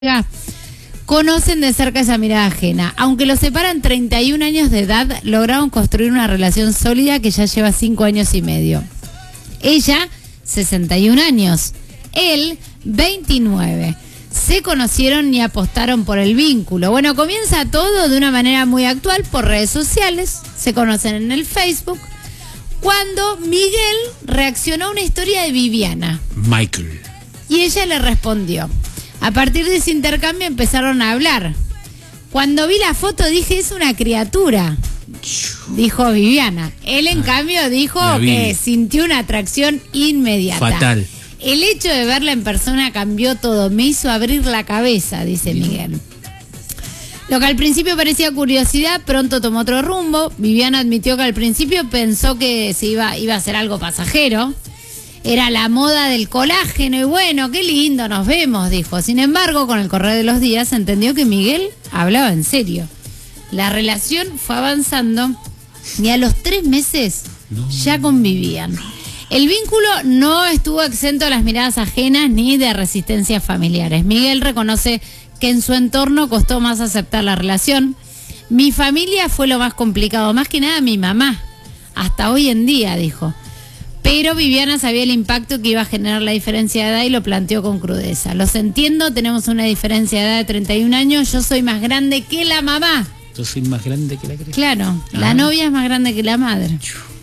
conocen de cerca esa mirada ajena. Aunque los separan 31 años de edad, lograron construir una relación sólida que ya lleva 5 años y medio. Ella, 61 años. Él, 29. Se conocieron y apostaron por el vínculo. Bueno, comienza todo de una manera muy actual por redes sociales. Se conocen en el Facebook. Cuando Miguel reaccionó a una historia de Viviana. Michael. Y ella le respondió. A partir de ese intercambio empezaron a hablar. Cuando vi la foto dije, es una criatura, dijo Viviana. Él, en cambio, dijo que sintió una atracción inmediata. Fatal. El hecho de verla en persona cambió todo, me hizo abrir la cabeza, dice Miguel. Lo que al principio parecía curiosidad, pronto tomó otro rumbo. Viviana admitió que al principio pensó que se iba a ser algo pasajero. Era la moda del colágeno y bueno, qué lindo, nos vemos, dijo. Sin embargo, con el correr de los días entendió que Miguel hablaba en serio. La relación fue avanzando y a los 3 meses ya convivían. El vínculo no estuvo exento de las miradas ajenas ni de resistencias familiares. Miguel reconoce que en su entorno costó más aceptar la relación. Mi familia fue lo más complicado, más que nada mi mamá, hasta hoy en día, dijo. Pero Viviana sabía el impacto que iba a generar la diferencia de edad y lo planteó con crudeza. Los entiendo, tenemos una diferencia de edad de 31 años, yo soy más grande que la mamá. Yo soy más grande que la criatura. Claro, la novia es más grande que la madre.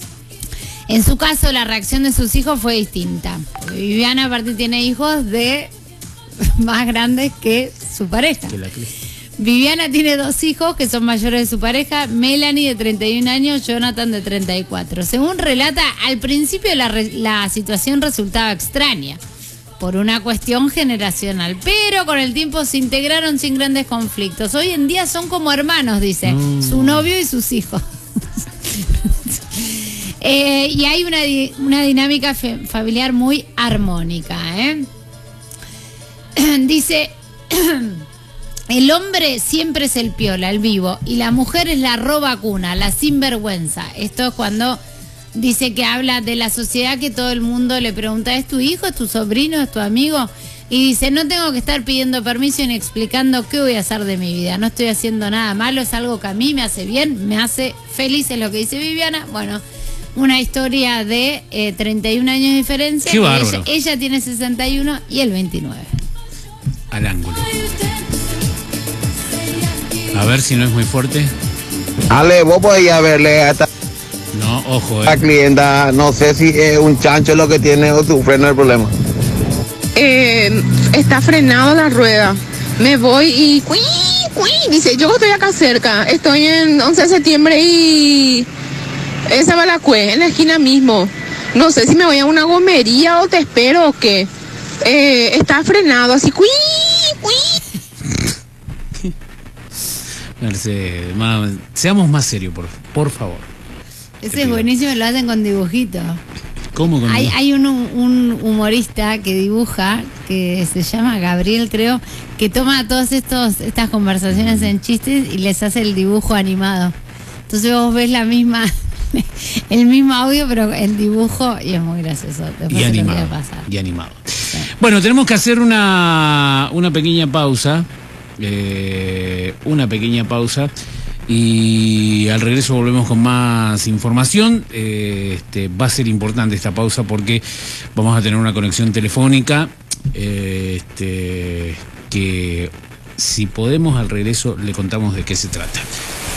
En su caso, la reacción de sus hijos fue distinta. Porque Viviana, aparte, tiene hijos de más grandes que su pareja. Viviana tiene 2 hijos que son mayores de su pareja, Melanie de 31 años, Jonathan de 34. Según relata, al principio la situación resultaba extraña por una cuestión generacional, pero con el tiempo se integraron sin grandes conflictos. Hoy en día son como hermanos, dice, su novio y sus hijos. Y hay una dinámica familiar muy armónica, Dice... El hombre siempre es el piola, el vivo, y la mujer es la robacuna, la sinvergüenza. Esto es cuando dice que habla de la sociedad, que todo el mundo le pregunta, ¿es tu hijo, es tu sobrino, es tu amigo? Y dice, no tengo que estar pidiendo permiso ni explicando qué voy a hacer de mi vida. No estoy haciendo nada malo, es algo que a mí me hace bien, me hace feliz, es lo que dice Viviana. Bueno, una historia de 31 años de diferencia. Qué bárbaro. Ella tiene 61 y él 29. Al ángulo. A ver si no es muy fuerte. Ale, vos podías verle a esta No, ojo, la clienta, no sé si es un chancho lo que tiene o tu freno el problema. Está frenado la rueda. Me voy y dice, yo estoy acá cerca. Estoy en 11 de septiembre y esa Balacue, en la esquina mismo. No sé si me voy a una gomería o te espero o qué. Está frenado así, Mercedes, seamos más serios, por favor. Ese es buenísimo, lo hacen con dibujitos. ¿Cómo con Hay un humorista que dibuja, que se llama Gabriel, creo, que toma todas estas conversaciones en chistes y les hace el dibujo animado. Entonces vos ves el mismo audio, pero en dibujo, y es muy gracioso. Y animado. Sí. Bueno, tenemos que hacer una pequeña pausa. Y al regreso volvemos con más información. Va a ser importante esta pausa porque vamos a tener una conexión telefónica que si podemos al regreso le contamos de qué se trata.